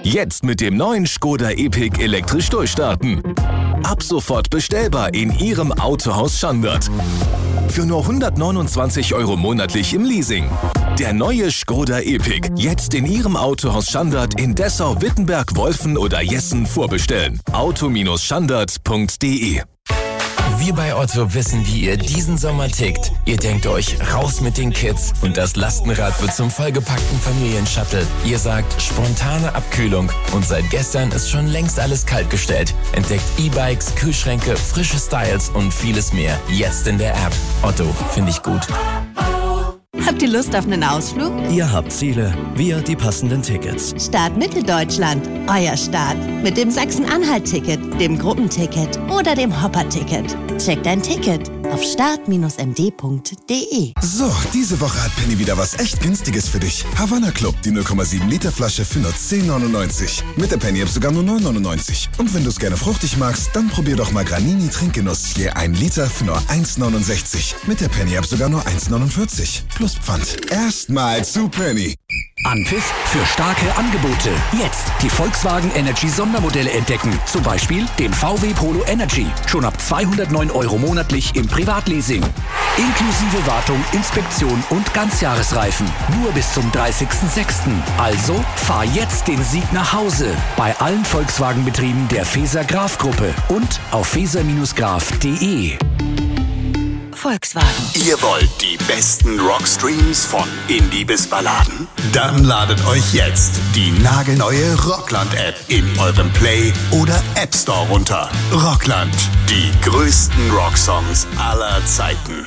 Jetzt mit dem neuen Škoda Epiq elektrisch durchstarten. Ab sofort bestellbar in Ihrem Autohaus Schandert. Für nur 129 € monatlich im Leasing. Der neue Škoda Epiq. Jetzt in Ihrem Autohaus Schandert in Dessau, Wittenberg, Wolfen oder Jessen vorbestellen. auto-schandert.de. Wir bei Otto wissen, wie ihr diesen Sommer tickt. Ihr denkt euch, raus mit den Kids und das Lastenrad wird zum vollgepackten Familienshuttle. Ihr sagt, spontane Abkühlung und seit gestern ist schon längst alles kaltgestellt. Entdeckt E-Bikes, Kühlschränke, frische Styles und vieles mehr. Jetzt in der App. Otto, finde ich gut. Habt ihr Lust auf einen Ausflug? Ihr habt Ziele, wir die passenden Tickets. Start Mitteldeutschland, euer Start. Mit dem Sachsen-Anhalt-Ticket, dem Gruppenticket oder dem Hopper-Ticket. Checkt ein Ticket auf start-md.de. So, diese Woche hat Penny wieder was echt Günstiges für dich. Havanna Club, die 0,7 Liter Flasche für nur 10,99. Mit der Penny-App sogar nur 9,99. Und wenn du es gerne fruchtig magst, dann probier doch mal Granini Trinkgenuss. Je 1 Liter für nur 1,69. Mit der Penny-App sogar nur 1,49. Plus Pfand. Erstmal zu Penny. Anpfiff für starke Angebote. Jetzt die Volkswagen Energy Sondermodelle entdecken. Zum Beispiel den VW Polo Energy. Schon ab 209 € monatlich im Privatleasing. Inklusive Wartung, Inspektion und Ganzjahresreifen. Nur bis zum 30.06. Also fahr jetzt den Sieg nach Hause. Bei allen Volkswagen-Betrieben der Feser Graf Gruppe und auf feser-graf.de. Volkswagen. Ihr wollt die besten Rockstreams von Indie bis Balladen? Dann ladet euch jetzt die nagelneue Rockland-App in eurem Play- oder App Store runter. Rockland, die größten Rocksongs aller Zeiten.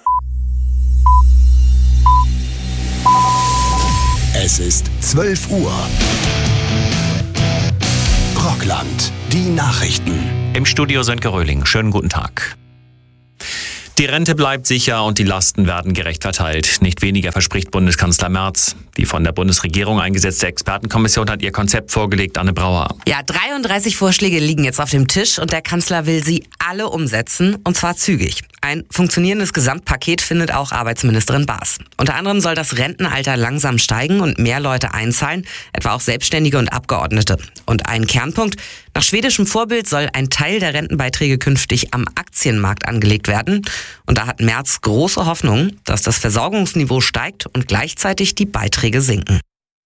Es ist 12 Uhr. Rockland, die Nachrichten. Im Studio Sönke Röhling. Schönen guten Tag. Die Rente bleibt sicher und die Lasten werden gerecht verteilt. Nicht weniger verspricht Bundeskanzler Merz. Die von der Bundesregierung eingesetzte Expertenkommission hat ihr Konzept vorgelegt, Anne Brauer. Ja, 33 Vorschläge liegen jetzt auf dem Tisch und der Kanzler will sie alle umsetzen, und zwar zügig. Ein funktionierendes Gesamtpaket findet auch Arbeitsministerin Baas. Unter anderem soll das Rentenalter langsam steigen und mehr Leute einzahlen, etwa auch Selbstständige und Abgeordnete. Und ein Kernpunkt: nach schwedischem Vorbild soll ein Teil der Rentenbeiträge künftig am Aktienmarkt angelegt werden. Und da hat Merz große Hoffnung, dass das Versorgungsniveau steigt und gleichzeitig die Beiträge sinken.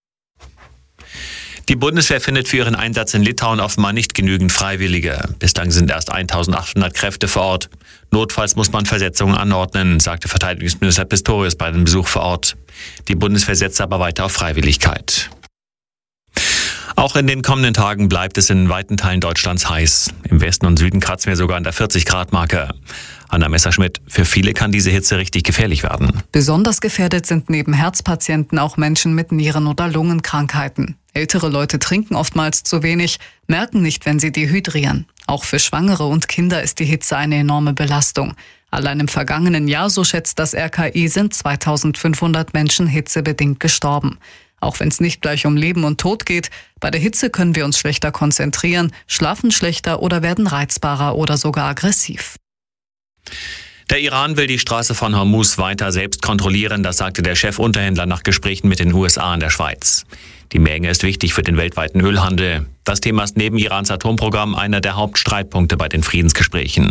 Die Bundeswehr findet für ihren Einsatz in Litauen offenbar nicht genügend Freiwillige. Bislang sind erst 1.800 Kräfte vor Ort. Notfalls muss man Versetzungen anordnen, sagte Verteidigungsminister Pistorius bei dem Besuch vor Ort. Die Bundeswehr setzt aber weiter auf Freiwilligkeit. Auch in den kommenden Tagen bleibt es in weiten Teilen Deutschlands heiß. Im Westen und Süden kratzen wir sogar an der 40-Grad-Marke. Anna Messerschmidt, für viele kann diese Hitze richtig gefährlich werden. Besonders gefährdet sind neben Herzpatienten auch Menschen mit Nieren- oder Lungenkrankheiten. Ältere Leute trinken oftmals zu wenig, merken nicht, wenn sie dehydrieren. Auch für Schwangere und Kinder ist die Hitze eine enorme Belastung. Allein im vergangenen Jahr, so schätzt das RKI, sind 2.500 Menschen hitzebedingt gestorben. Auch wenn es nicht gleich um Leben und Tod geht, bei der Hitze können wir uns schlechter konzentrieren, schlafen schlechter oder werden reizbarer oder sogar aggressiv. Der Iran will die Straße von Hormuz weiter selbst kontrollieren, das sagte der Chefunterhändler nach Gesprächen mit den USA und der Schweiz. Die Menge ist wichtig für den weltweiten Ölhandel. Das Thema ist neben Irans Atomprogramm einer der Hauptstreitpunkte bei den Friedensgesprächen.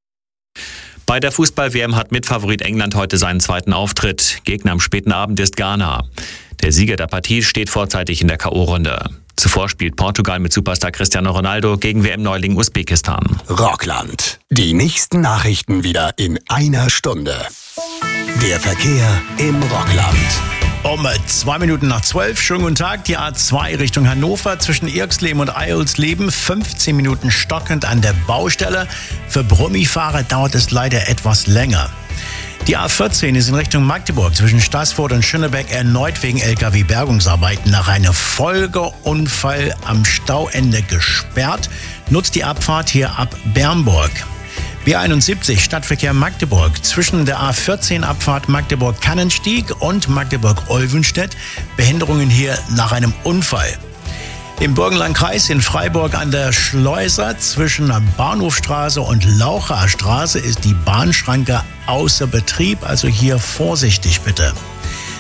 Bei der Fußball-WM hat Mitfavorit England heute seinen zweiten Auftritt. Gegner am späten Abend ist Ghana. Der Sieger der Partie steht vorzeitig in der K.O.-Runde. Zuvor spielt Portugal mit Superstar Cristiano Ronaldo gegen WM-Neuling Usbekistan. Rockland, die nächsten Nachrichten wieder in einer Stunde. Der Verkehr im Rockland. Um 2 Minuten nach 12, schönen guten Tag, die A2 Richtung Hannover zwischen Irksleben und Eilsleben, 15 Minuten stockend an der Baustelle. Für Brummifahrer dauert es leider etwas länger. Die A14 ist in Richtung Magdeburg zwischen Staßfurt und Schönebeck erneut wegen LKW-Bergungsarbeiten nach einem Folgeunfall am Stauende gesperrt. Nutzt die Abfahrt hier ab Bernburg. B71 Stadtverkehr Magdeburg zwischen der A14 Abfahrt Magdeburg-Kannenstieg und Magdeburg-Olvenstedt. Behinderungen hier nach einem Unfall. Im Burgenlandkreis in Freiburg an der Schleuser zwischen Bahnhofstraße und Laucherstraße ist die Bahnschranke außer Betrieb, also hier vorsichtig bitte.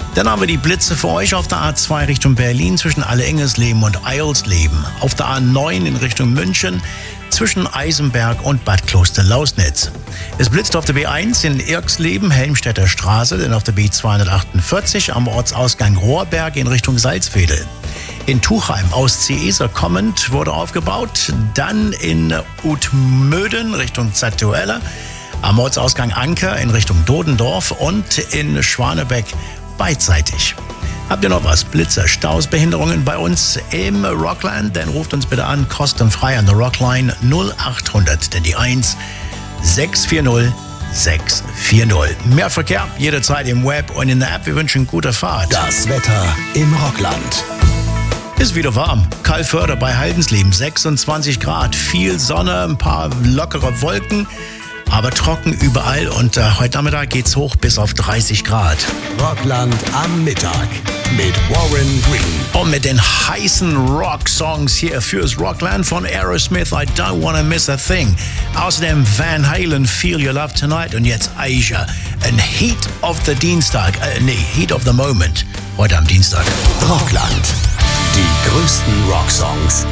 Dann haben wir die Blitze für euch auf der A2 Richtung Berlin zwischen Alle-Engelsleben und Eilsleben. Auf der A9 in Richtung München zwischen Eisenberg und Bad Kloster-Lausnitz. Es blitzt auf der B1 in Irksleben, Helmstedter Straße, dann auf der B248 am Ortsausgang Rohrberg in Richtung Salzwedel. In Tuchheim aus Ciesa kommend wurde aufgebaut, dann in Utmöden Richtung Zatuelle, am Ortsausgang Anker in Richtung Dodendorf und in Schwanebeck beidseitig. Habt ihr noch was? Blitzer, Staus, Behinderungen bei uns im Rockland? Dann ruft uns bitte an, kostenfrei an der Rockline 0800, denn die 1 640 640. Mehr Verkehr jederzeit im Web und in der App. Wir wünschen gute Fahrt. Das Wetter im Rockland. Ist wieder warm. Kalförde bei Haldensleben, 26 Grad. Viel Sonne, ein paar lockere Wolken. Aber trocken überall und heute Nachmittag geht's hoch bis auf 30 Grad. Rockland am Mittag mit Warren Green. Und mit den heißen Rock-Songs hier fürs Rockland von Aerosmith, I Don't Wanna Miss a Thing. Außerdem Van Halen, Feel Your Love Tonight und jetzt Asia. Ein Heat of the Dienstag, Heat of the Moment. Heute am Dienstag. Rockland. Die größten Rocksongs.